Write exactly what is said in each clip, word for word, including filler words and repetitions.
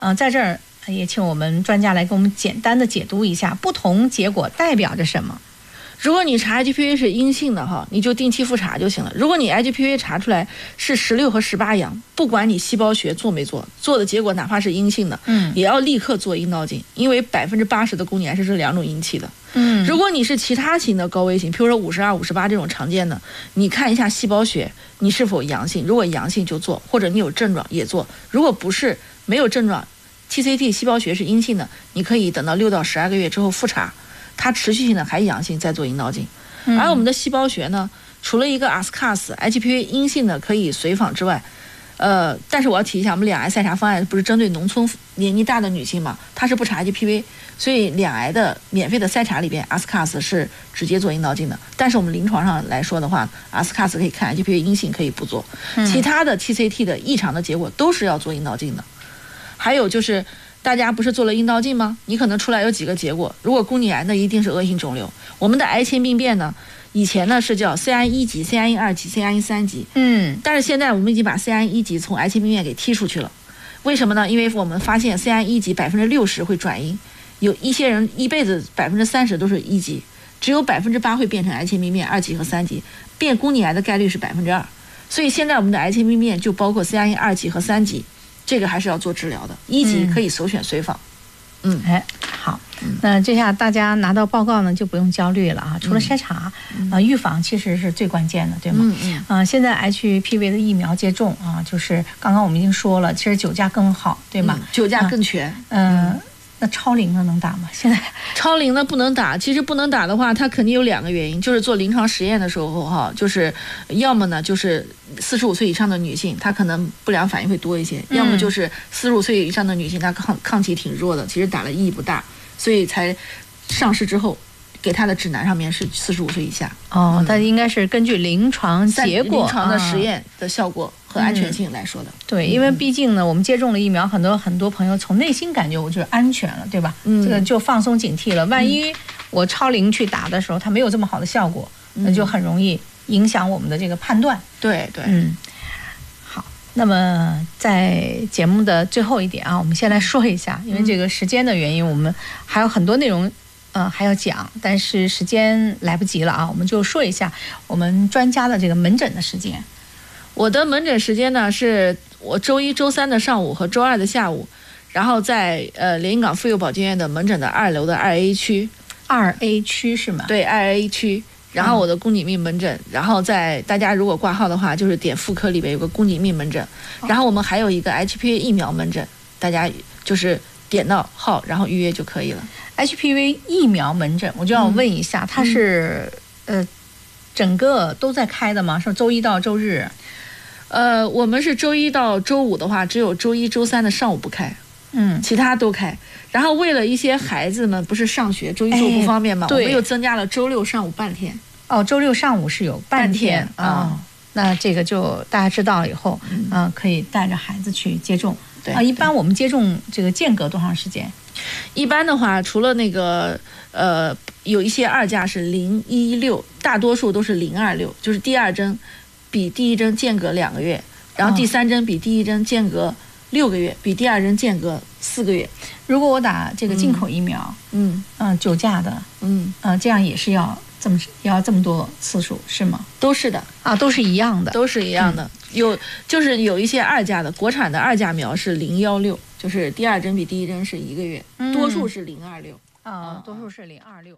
呃，在这儿也请我们专家来给我们简单的解读一下不同结果代表着什么。 如果你查 H P V 是阴性的哈，你就定期复查就行了。如果你 H P V 查出来是十六和十八阳，不管你细胞学做没做，做的结果哪怕是阴性的，嗯，也要立刻做阴道镜，因为百分之八十的宫颈癌是这两种引起的。嗯，如果你是其他型的高危型，譬如说五十二、五十八这种常见的，你看一下细胞学你是否阳性，如果阳性就做，或者你有症状也做。如果不是没有症状 ，T C T 细胞学是阴性的，你可以等到六到十二个月之后复查。它持续性的还阳性，再做阴道镜。而我们的细胞学呢，除了一个阿斯卡斯 H P V 阴性的可以随访之外，呃，但是我要提一下，我们两癌筛查方案不是针对农村年纪大的女性嘛，它是不查 H P V， 所以两癌的免费的筛查里边，阿斯卡斯是直接做阴道镜的。但是我们临床上来说的话，阿斯卡斯可以看 H P V 阴性可以不做，其他的 T C T 的异常的结果都是要做阴道镜的。还有就是。大家不是做了阴道镜吗？你可能出来有几个结果，如果宫颈癌那一定是恶性肿瘤。我们的癌前病变呢，以前呢是叫 C I 一级、C I 一二级、C I 一三级，嗯，但是现在我们已经把 C I 一级从癌前病变给踢出去了。为什么呢？因为我们发现 C I 一级百分之六十会转阴，有一些人一辈子百分之三十都是一级，只有百分之八会变成癌前病变二级和三级，变宫颈癌的概率是百分之二。所以现在我们的癌前病变就包括 C I 一二级和三级。这个还是要做治疗的，一级可以首选随访。 嗯，哎，好，那这下大家拿到报告呢，就不用焦虑了啊。除了筛查，啊、嗯呃，预防其实是最关键的，对吗？嗯嗯。啊、呃，现在 H P V 的疫苗接种啊，就是刚刚我们已经说了，其实九价更好，对吗？ 嗯、九价更全。 嗯、呃。那超龄的能打吗？现在超龄的不能打，其实不能打的话，它肯定有两个原因，就是做临床实验的时候哈，就是要么呢就是四十五岁以上的女性，她可能不良反应会多一些，嗯、要么就是四十五岁以上的女性，她抗抗体挺弱的，其实打了意义不大，所以才上市之后。给他的指南上面是四十五岁以下哦，它、嗯、应该是根据临床结果、 临床的实验的效果和安全性来说的。嗯、 对，因为毕竟呢，我们接种了疫苗，很多很多朋友从内心感觉我就是安全了，对吧？嗯，这个就放松警惕了。万一我超龄去打的时候，它没有这么好的效果，嗯、那就很容易影响我们的这个判断。 对对， 嗯。好，那么在节目的最后一点啊，我们先来说一下，因为这个时间的原因，我们还有很多内容。呃，还要讲，但是时间来不及了啊，我们就说一下我们专家的这个门诊的时间。 我的门诊时间呢，是我周一、周三的上午和周二的下午，然后在呃连云港妇幼保健院的门诊的二楼的二 A 区。 二 A 区是吗？ 对，二 A 区。然后我的宫颈病门诊，然后在大家如果挂号的话，就是点妇科里边有个宫颈病门诊，然后我们还有一个 H P V 疫苗门诊，大家就是点到号，然后预约就可以了。 H P V 疫苗门诊，我就要问一下，嗯、它是呃整个都在开的吗？是周一到周日？ 呃，我们是周一到周五的话，只有周一、周三的上午不开，嗯，其他都开。然后为了一些孩子们不是上学，周一周五不方便嘛，我们又增加了周六上午半天。 哦，周六上午是有半天啊、哦。那这个就大家知道了以后，嗯、呃，可以带着孩子去接种。对啊，一般我们接种这个间隔多长时间？ 一般的话，除了那个呃，有一些二价是零一六，大多数都是零二六，就是第二针比第一针间隔两个月，然后第三针比第一针间隔六个月，比第二针间隔四个月。 如果我打这个进口疫苗，嗯嗯，九价的，嗯呃，这样也是要这么要这么多次数是吗？ 都是的啊，都是一样的， 都是一样的。嗯、有就是有一些二价的，国产的二价苗是零幺六。就是第二针比第一针是一个月，嗯、多数是零二六啊，多数是零二六。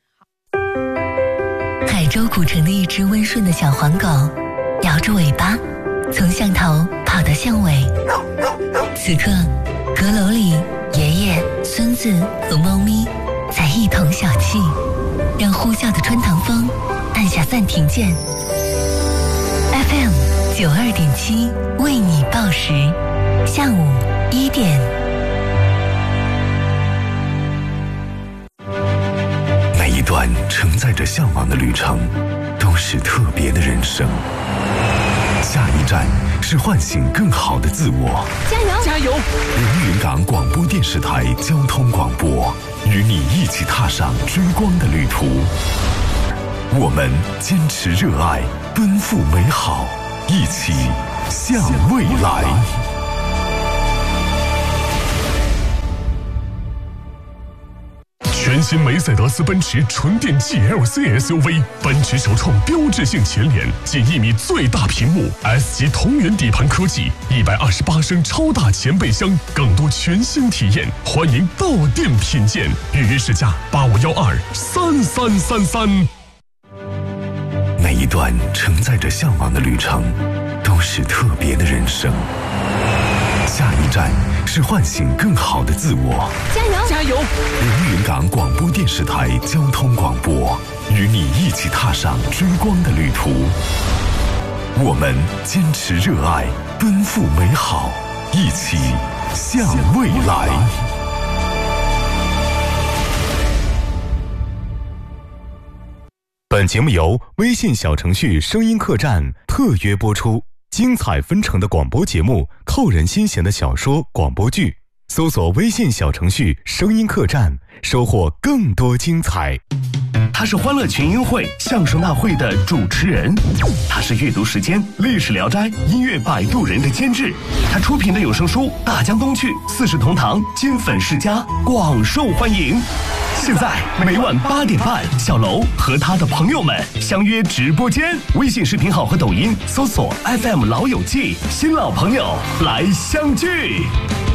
海州古城的一只温顺的小黄狗，摇着尾巴，从巷头跑到巷尾。此刻，阁楼里，爷爷、孙子和猫咪在一同小憩，让呼啸的穿堂风按下暂停键。F M 九二点七为你报时，下午一点。 每一段承载着向往的旅程，都是特别的人生。下一站是唤醒更好的自我。 加油！ 加油！连云港广播电视台交通广播，与你一起踏上追光的旅途。我们坚持热爱，奔赴美好，一起向未来。 新梅赛德斯奔驰纯电 G L C S U V， 奔驰首创标志性前脸，近一米最大屏幕 ，S 级同源底盘科技，一百二十八升超大前备箱，更多全新体验，欢迎到店品鉴。预约试驾八五幺二三三三三。 每一段承载着向往的旅程，都是特别的人生。下一站是唤醒更好的自我。 加油！ 加油！ 连云港广播电视台交通广播，与你一起踏上追光的旅途。我们坚持热爱，奔赴美好，一起向未来。 本节目由微信小程序声音客栈特约播出。精彩纷呈的广播节目，扣人心弦的小说、广播剧，搜索微信小程序声音客栈，收获更多精彩。 他是欢乐群英会相声大会的主持人，他是阅读时间历史聊斋音乐摆渡人的监制，他出品的有声书《大江东去》《四世同堂》《金粉世家》广受欢迎。现在每晚八点半，小楼和他的朋友们相约直播间，微信视频号和抖音搜索 F M 老友记，新老朋友来相聚。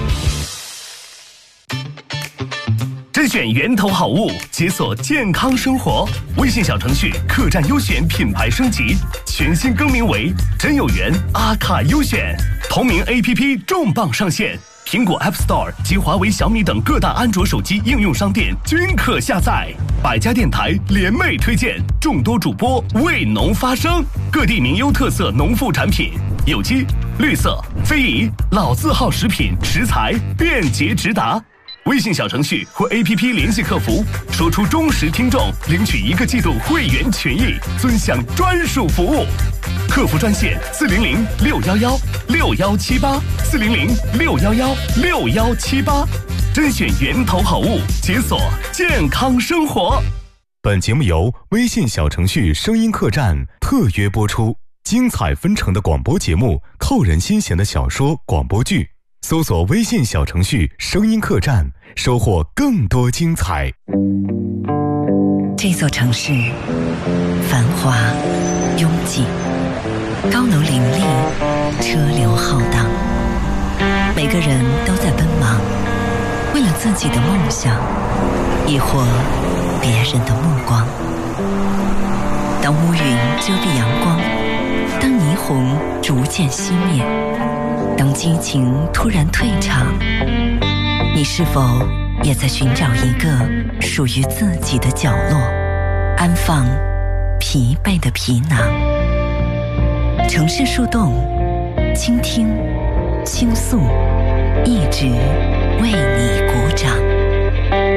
甄选源头好物，解锁健康生活。微信小程序客栈优选品牌升级，全新更名为真有缘阿卡优选，同名 A P P 重磅上线。苹果 App Store 及华为、小米等各大安卓手机应用商店均可下载。百家电台联袂推荐，众多主播为农发声，各地名优特色农副产品，有机、绿色、非遗、老字号食品食材便捷直达。微信小程序或 A P P 联系客服，说出忠实听众，领取一个季度会员权益，尊享专属服务。客服专线四零零六幺幺六幺七八四零零六幺幺六幺七八，甄选源头好物，解锁健康生活。 本节目由微信小程序声音客栈特约播出。精彩纷呈的广播节目，扣人心弦的小说、广播剧，搜索微信小程序声音客栈，收获更多精彩。 这座城市繁华拥挤，高楼林立，车流浩荡，每个人都在奔忙，为了自己的梦想，亦或别人的目光。当乌云遮蔽阳光，当霓虹逐渐熄灭，当激情突然退场，你是否也在寻找一个属于自己的角落，安放疲惫的皮囊？城市树洞，倾听，倾诉，一直为你